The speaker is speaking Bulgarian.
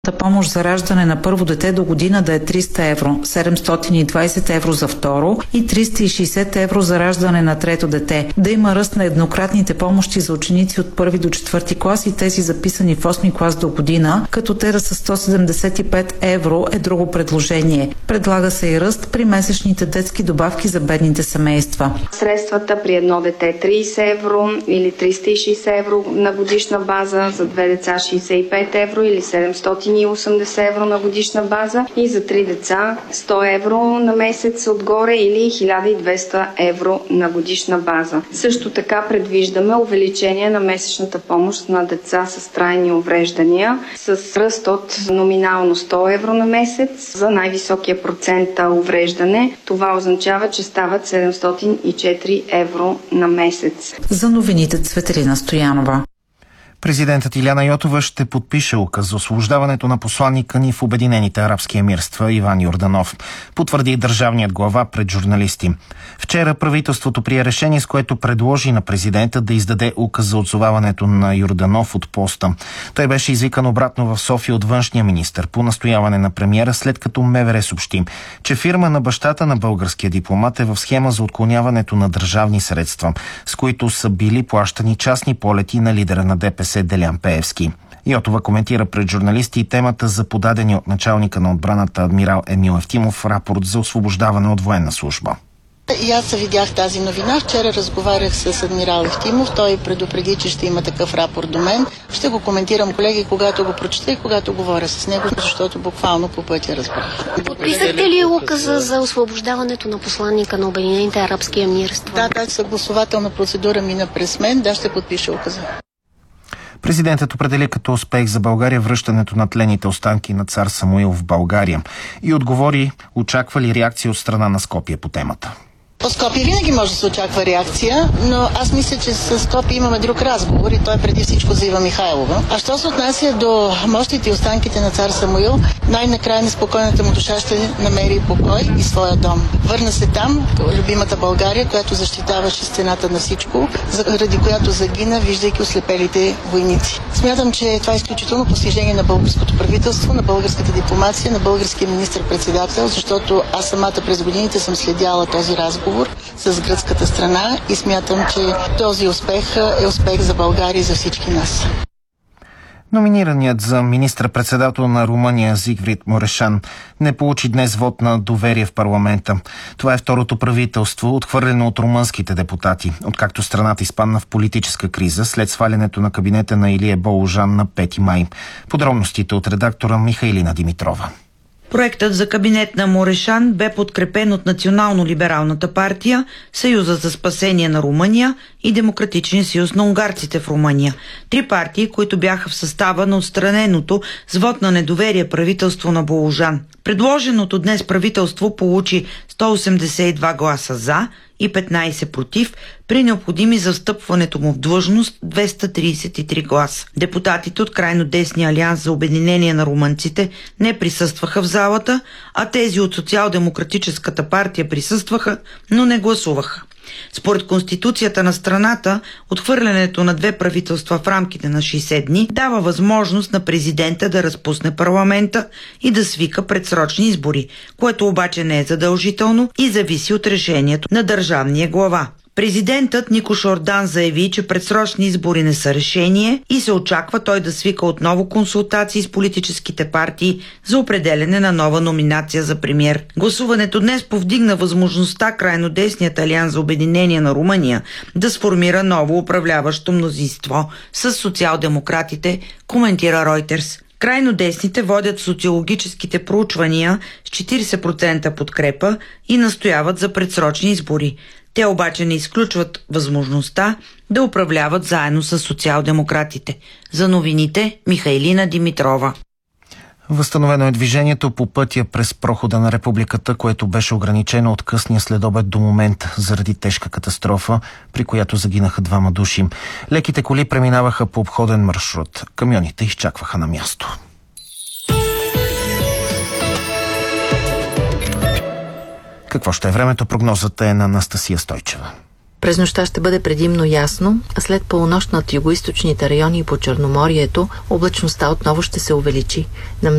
Помощ за раждане на първо дете до година да е 300 евро, 720 евро за второ и 360 евро за раждане на трето дете. Да има ръст на еднократните помощи за ученици от първи до четвърти клас и тези записани в 8 клас до година, като те са 175 евро е друго предложение. Предлага се и ръст при месечните детски добавки за бедните семейства. Средствата при едно дете 30 евро или 360 евро на годишна база, за две деца 65 евро или 780 евро на годишна база и за 3 деца 100 евро на месец отгоре или 1200 евро на годишна база. Също така предвиждаме увеличение на месечната помощ на деца с трайни увреждания с ръст от номинално 100 евро на месец за най-високия процент увреждане. Това означава, че стават 704 евро на месец. За новините Цветелина Стоянова. Президентът Илияна Йотова ще подпише указ за освобождаването на посланника ни в Обединените арабски емирства Иван Йорданов, потвърди държавният глава пред журналисти. Вчера правителството прие решение, с което предложи на президента да издаде указ за отзоваването на Йорданов от поста. Той беше извикан обратно в София от външния министър по настояване на премиера, след като МВР съобщи, че фирма на бащата на българския дипломат е в схема за отклоняването на държавни средства, с които са били плащани частни полети на лидера на ДПС Делян Пеевски. Йотова коментира пред журналисти и темата за подадения от началника на отбраната адмирал Емил Евтимов рапорт за освобождаване от военна служба. И аз видях тази новина. Вчера разговарях с адмирал Евтимов. Той предупреди, че ще има такъв рапорт до мен. Ще го коментирам, колеги, когато го прочета и когато говоря с него, защото буквално по пътя разбрах. Подписахте ли указа за освобождаването на посланника на Обединените арабски емирства? Да, тази съгласувателна процедура мина през мен. Да, ще подпиша указа. Президентът определи като успех за България връщането на тлените останки на цар Самуил в България и отговори, очаква ли реакция от страна на Скопие по темата. По Скопие винаги може да се очаква реакция, но аз мисля, че с Скопие имаме друг разговор и той преди всичко за Ива Михайлова. А що се отнася до мощите и останките на цар Самуил, най-накрая неспокойната му душа ще намери покой и своя дом. Върна се там, любимата България, която защитаваше стената на всичко, заради която загина, виждайки ослепелите войници. Смятам, че това е изключително постижение на българското правителство, на българската дипломация, на българския министър-председател, защото аз самата през годините съм следяла този разговор с гръцката страна и смятам, че този успех е успех за България и за всички нас. Номинираният за министър-председател на Румъния Зигфрид Морешан не получи днес вот на доверие в парламента. Това е второто правителство, отхвърлено от румънските депутати, откакто страната изпадна в политическа криза след свалянето на кабинета на Илия Боложан на 5 май. Подробностите от редактора Михайлина Димитрова. Проектът за кабинет на Морешан бе подкрепен от Национално-либералната партия, Съюза за спасение на Румъния и Демократичен съюз на унгарците в Румъния. Три партии, които бяха в състава на отстраненото с вот на недоверие правителство на Боложан. Предложеното днес правителство получи 182 гласа за и 15 против, при необходими за встъпването му в длъжност 233 гласа. Депутатите от крайно десния алианс за обединение на румънците не присъстваха в залата, а тези от Социал-демократическата партия присъстваха, но не гласуваха. Според Конституцията на страната, отхвърлянето на две правителства в рамките на 60 дни дава възможност на президента да разпусне парламента и да свика предсрочни избори, което обаче не е задължително и зависи от решението на държавния глава. Президентът Никош Ордан заяви, че предсрочни избори не са решение и се очаква той да свика отново консултации с политическите партии за определене на нова номинация за премиер. Гласуването днес повдигна възможността крайнодесният алианс за обединение на Румъния да сформира ново управляващо мнозинство с социал-демократите, коментира Ройтерс. Крайно десните водят социологическите проучвания с 40% подкрепа и настояват за предсрочни избори. Те обаче не изключват възможността да управляват заедно с социал-демократите. За новините Михайлина Димитрова. Възстановено е движението по пътя през прохода на републиката, което беше ограничено от късния следобед до момента заради тежка катастрофа, при която загинаха 2 души. Леките коли преминаваха по обходен маршрут. Камионите изчакваха на място. Какво ще е времето? Прогнозата е на Анастасия Стойчева. През нощта ще бъде предимно ясно, а след полунощ над югоизточните райони и по Черноморието облачността отново ще се увеличи. На